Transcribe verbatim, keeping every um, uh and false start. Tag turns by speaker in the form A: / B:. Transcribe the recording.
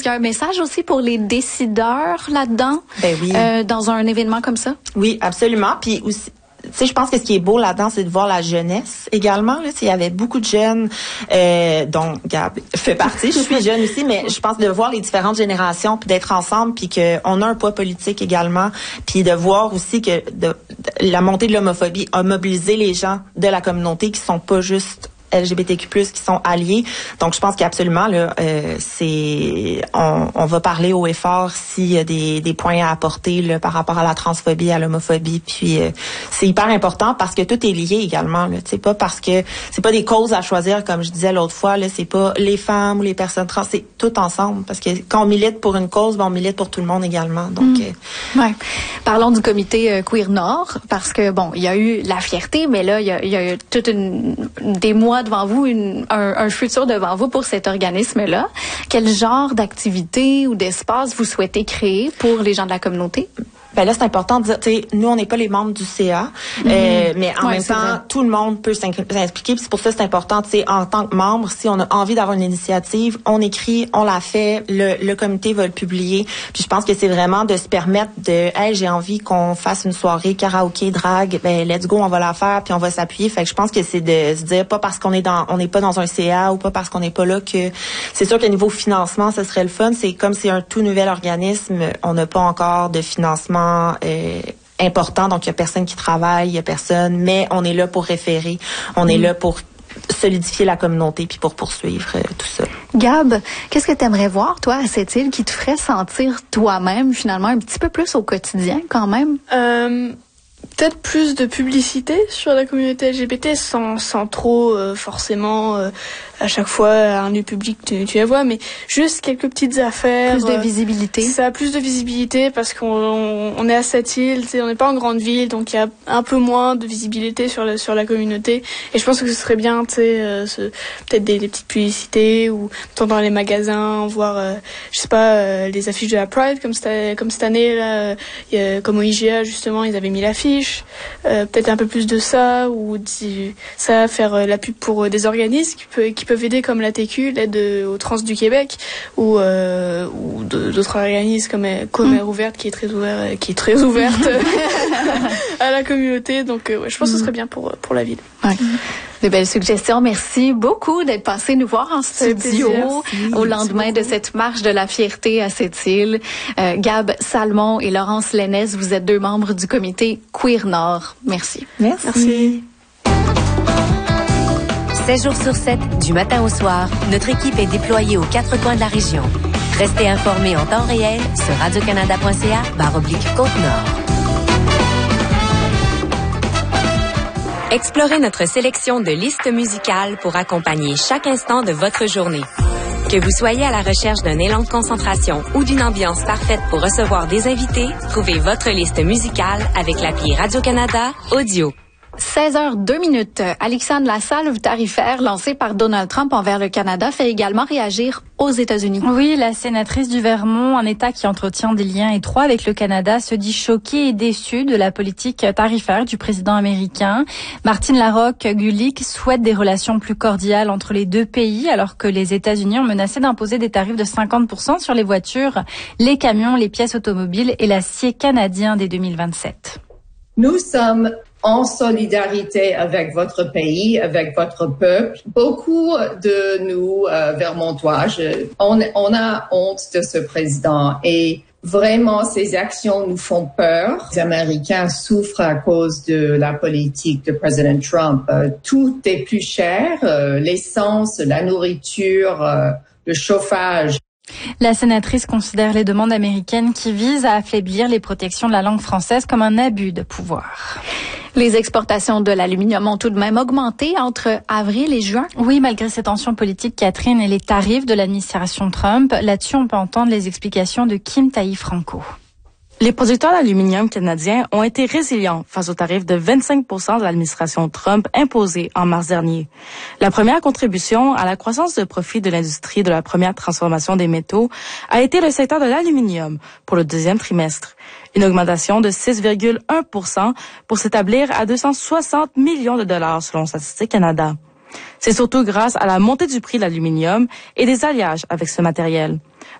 A: qu'il y a un message aussi pour les décideurs là-dedans?
B: Ben oui.
A: Euh, dans un événement comme ça?
B: Oui, absolument. Puis aussi, tu sais, je pense que ce qui est beau là-dedans, c'est de voir la jeunesse également. Là, il y avait beaucoup de jeunes, euh, dont Gab fait partie. Je suis jeune aussi, mais je pense de voir les différentes générations, puis d'être ensemble, puis qu'on a un poids politique également, puis de voir aussi que de, de, la montée de l'homophobie a mobilisé les gens de la communauté qui sont pas juste L G B T Q plus, qui sont alliés. Donc, je pense qu'absolument, là, euh, c'est, on, on va parler haut et fort s'il y a des, des points à apporter là, par rapport à la transphobie, à l'homophobie. Puis, euh, c'est hyper important parce que tout est lié également. Là, c'est pas parce que c'est pas des causes à choisir, comme je disais l'autre fois. Là, c'est pas les femmes ou les personnes trans, c'est tout ensemble. Parce que quand on milite pour une cause, ben, on milite pour tout le monde également. Donc, mmh.
A: euh, ouais. Parlons du comité euh, Queer Nord, parce que bon, il y a eu la fierté, mais là, il y a, il y a eu toute une des mois devant vous, une, un, un futur devant vous pour cet organisme-là. Quel genre d'activité ou d'espace vous souhaitez créer pour les gens de la communauté?
B: Ben là, c'est important de dire, tu sais, nous, on n'est pas les membres du C A, mm-hmm. euh, mais en ouais, même temps, vrai. Tout le monde peut s'impliquer. Puis c'est pour ça que c'est important, tu sais, en tant que membre, si on a envie d'avoir une initiative, on écrit, on la fait, le, le comité va le publier. Puis je pense que c'est vraiment de se permettre de, hey, j'ai envie qu'on fasse une soirée karaoké, drague, ben let's go, on va la faire, puis on va s'appuyer. Fait que je pense que c'est de se dire, pas parce qu'on est dans, on n'est pas dans un C A ou pas parce qu'on n'est pas là que, c'est sûr qu'à niveau financement, ce serait le fun. C'est comme c'est un tout nouvel organisme, on n'a pas encore de financement Euh, important, donc il y a personne qui travaille, il y a personne, mais on est là pour référer, on mmh. est là pour solidifier la communauté puis pour poursuivre euh, tout ça.
A: Gab, qu'est-ce que tu aimerais voir, toi, à cette île qui te ferait sentir toi-même, finalement, un petit peu plus au quotidien, quand même?
C: Euh... Peut-être plus de publicité sur la communauté L G B T sans, sans trop euh, forcément euh, à chaque fois un lieu public tu, tu la vois, mais juste quelques petites affaires.
A: Plus de visibilité.
C: Euh, ça a plus de visibilité parce qu'on on, on est à cette île, on n'est pas en grande ville, donc il y a un peu moins de visibilité sur la, sur la communauté. Et je pense que ce serait bien, tu sais, euh, peut-être des, des petites publicités ou dans les magasins, voir, euh, je sais pas, euh, les affiches de la Pride comme cette, comme cette année là, euh, comme au I G A justement, ils avaient mis l'affiche. Euh, peut-être un peu plus de ça ou du, ça faire euh, la pub pour euh, des organismes qui, peut, qui peuvent aider comme l'A T Q, l'aide euh, aux trans du Québec ou, euh, ou de, d'autres organismes comme Commère mmh. ouverte qui est très ouverte qui est très ouverte à la communauté, donc euh, ouais, je pense mmh. que ce serait bien pour, pour la ville.
A: Ouais. De belles suggestions. Merci beaucoup d'être passé nous voir en studio oui, au lendemain de cette marche de la fierté à cette île. Euh, Gab Salmon et Laurence Lénès, vous êtes deux membres du comité Queer Nord. Merci.
B: Merci. Merci.
D: sept jours sur sept, du matin au soir, notre équipe est déployée aux quatre coins de la région. Restez informés en temps réel sur radiocanada point c a barre oblique Côte-Nord. Explorez notre sélection de listes musicales pour accompagner chaque instant de votre journée. Que vous soyez à la recherche d'un élan de concentration ou d'une ambiance parfaite pour recevoir des invités, trouvez votre liste musicale avec l'appli Radio-Canada Audio.
A: seize heures deux minutes. Alexandre, la salve tarifaire lancée par Donald Trump envers le Canada fait également réagir aux États-Unis.
E: Oui, la sénatrice du Vermont, un État qui entretient des liens étroits avec le Canada, se dit choquée et déçue de la politique tarifaire du président américain. Martine Larocque-Gulick souhaite des relations plus cordiales entre les deux pays, alors que les États-Unis ont menacé d'imposer des tarifs de cinquante pour cent sur les voitures, les camions, les pièces automobiles et l'acier canadien dès deux mille vingt-sept.
F: Nous sommes en solidarité avec votre pays, avec votre peuple. Beaucoup de nous, euh, Vermontois, je, on, on a honte de ce président et vraiment, ces actions nous font peur. Les Américains souffrent à cause de la politique de président Trump. Euh, tout est plus cher, euh, l'essence, la nourriture, euh, le chauffage.
E: La sénatrice considère les demandes américaines qui visent à affaiblir les protections de la langue française comme un abus de pouvoir.
A: Les exportations de l'aluminium ont tout de même augmenté entre avril et juin.
E: Oui, malgré ces tensions politiques, Catherine, et les tarifs de l'administration Trump. Là-dessus, on peut entendre les explications de Kim Taï-Franco.
G: Les producteurs d'aluminium canadiens ont été résilients face au tarif de vingt-cinq pour cent de l'administration Trump imposé en mars dernier. La première contribution à la croissance de profit de l'industrie de la première transformation des métaux a été le secteur de l'aluminium pour le deuxième trimestre. Une augmentation de six virgule un pour cent pour s'établir à deux cent soixante millions de dollars selon Statistique Canada. C'est surtout grâce à la montée du prix de l'aluminium et des alliages avec ce matériel.